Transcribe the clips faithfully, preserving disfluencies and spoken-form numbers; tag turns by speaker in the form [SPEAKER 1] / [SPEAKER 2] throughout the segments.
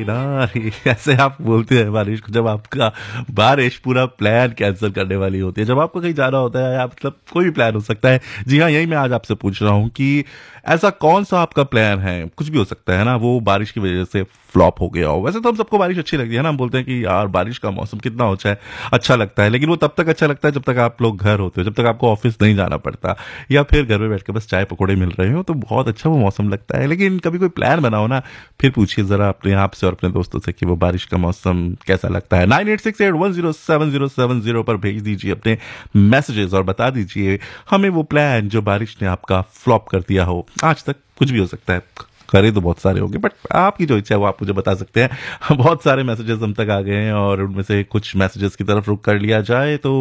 [SPEAKER 1] ना रे, ऐसे आप बोलते हैं बारिश को जब आपका बारिश पूरा प्लान कैंसिल करने वाली होती है, जब आपको कहीं जाना होता है या मतलब कोई भी प्लान हो सकता है। जी हाँ, यही मैं आज आपसे पूछ रहा हूँ कि ऐसा कौन सा आपका प्लान है, कुछ भी हो सकता है ना, वो बारिश की वजह से फ्लॉप हो गया हो। वैसे तो हम सबको बारिश अच्छी लगती है ना, हम बोलते हैं कि यार बारिश का मौसम कितना अच्छा है, अच्छा लगता है, लेकिन वो तब तक अच्छा लगता है जब तक आप लोग घर होते हो, जब तक आपको ऑफिस नहीं जाना पड़ता या फिर घर में बैठ के बस चाय पकौड़े मिल रहे हो, तो बहुत अच्छा वो मौसम लगता है। लेकिन कभी कोई प्लान बनाओ ना, फिर पूछिए जरा अपने आप से और अपने दोस्तों से कि वो बारिश का मौसम कैसा लगता है। Nine eight six eight one zero seven zero seven zero पर भेज दीजिए अपने मैसेजेस और बता दीजिए हमें वो प्लान जो बारिश ने आपका फ्लॉप कर दिया हो आज तक। कुछ भी हो सकता है, करे तो बहुत सारे होंगे, बट आपकी जो इच्छा है वो आप मुझे बता सकते हैं। बहुत सारे मैसेजेस हम तक आ गए हैं और उनमें से कुछ मैसेजेस की तरफ रुक कर लिया जाए तो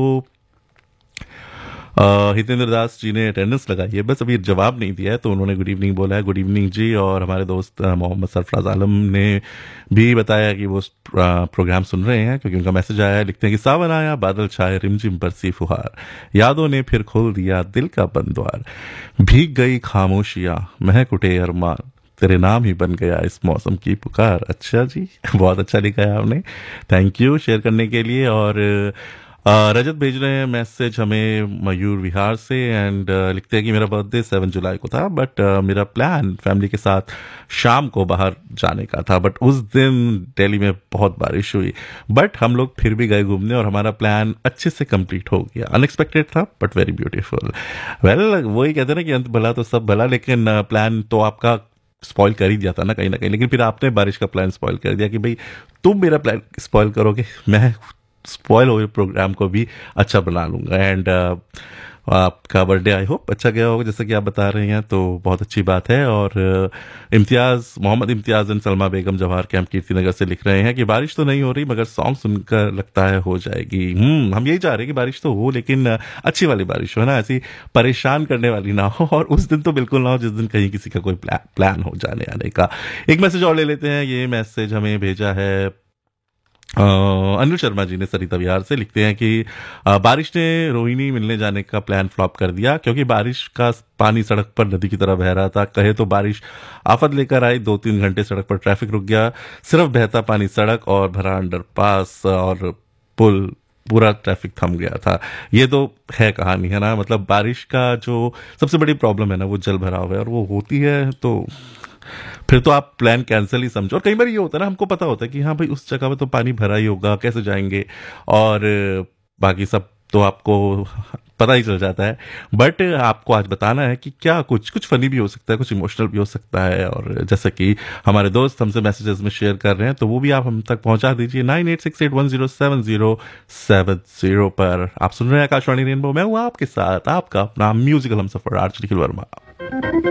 [SPEAKER 1] हितेंद्र दास जी ने अटेंडेंस लगाई है, बस अभी जवाब नहीं दिया है, तो उन्होंने गुड इवनिंग बोला है। गुड इवनिंग जी। और हमारे दोस्त मोहम्मद सरफराज आलम ने भी बताया कि वो प्रोग्राम सुन रहे हैं क्योंकि उनका मैसेज आया है। लिखते हैं कि सावन आया, बादल छाए, रिमझिम बरसी फुहार, यादों ने फिर खोल दिया दिल का बंद द्वार, भीग गई खामोशियां, महक उठे अरमान, तेरे नाम ही बन गया इस मौसम की पुकार। अच्छा जी, बहुत अच्छा लिखा है आपने, थैंक यू शेयर करने के लिए। और आ, रजत भेज रहे हैं मैसेज हमें मयूर विहार से एंड लिखते हैं कि मेरा बर्थडे सेवन जुलाई को था, बट मेरा प्लान फैमिली के साथ शाम को बाहर जाने का था, बट उस दिन दिल्ली में बहुत बारिश हुई, बट हम लोग फिर भी गए घूमने और हमारा प्लान अच्छे से कंप्लीट हो गया। अनएक्सपेक्टेड था बट वेरी ब्यूटीफुल। वेल, वही कहते हैं ना कि अंत भला तो सब भला, लेकिन प्लान तो आपका स्पॉइल कर ही दिया था ना कहीं ना कहीं, लेकिन फिर आपने बारिश का प्लान स्पॉइल कर दिया कि भाई तुम मेरा प्लान स्पॉइल करोगे, मैं स्पॉइल हुए प्रोग्राम को भी अच्छा बना लूंगा। एंड uh, आपका बर्थडे आई होप अच्छा गया होगा जैसा कि आप बता रहे हैं, तो बहुत अच्छी बात है। और uh, Imtiaz Mohammad Imtiaz and Salma Begum Jawahar camp Kirti Nagar से लिख रहे हैं कि बारिश तो नहीं हो रही मगर सॉन्ग सुनकर लगता है हो जाएगी। हम्म हम यही चाह रहे हैं कि बारिश तो हो, लेकिन uh, अच्छी वाली बारिश हो ना, ऐसी परेशान करने वाली ना हो, और उस दिन तो बिल्कुल ना हो जिस दिन कहीं किसी का कोई प्ला, प्लान हो जाने आने का। एक मैसेज और ले लेते हैं। ये मैसेज हमें भेजा है अनुज शर्मा जी ने सरिता विहार से। लिखते हैं कि आ, बारिश ने रोहिणी मिलने जाने का प्लान फ्लॉप कर दिया क्योंकि बारिश का पानी सड़क पर नदी की तरह बह रहा था। कहे तो बारिश आफत लेकर आई, दो तीन घंटे सड़क पर ट्रैफिक रुक गया, सिर्फ बहता पानी सड़क और भरा अंडरपास और पुल, पूरा ट्रैफिक थम गया था। ये तो है कहानी है ना, मतलब बारिश का जो सबसे बड़ी प्रॉब्लम है ना वो जल भराव है, और वो होती है तो फिर तो आप प्लान कैंसिल ही समझो। और कई बार ये होता है ना, हमको पता होता है कि हाँ भाई उस जगह पे तो पानी भरा ही होगा, कैसे जाएंगे, और बाकी सब तो आपको पता ही चल जाता है, बट आपको आज बताना है कि क्या कुछ कुछ फनी भी हो सकता है, कुछ इमोशनल भी हो सकता है। और जैसा कि हमारे दोस्त हमसे मैसेजेस में शेयर कर रहे हैं, तो वो भी आप हम तक पहुंचा दीजिए nine eight six eight one zero seven zero seven zero पर। आप सुन रहे हैं आकाशवाणी रेनबो, मैं हूँ आपके साथ आपका अपना म्यूजिकल हमसफर आर्च निखिल वर्मा।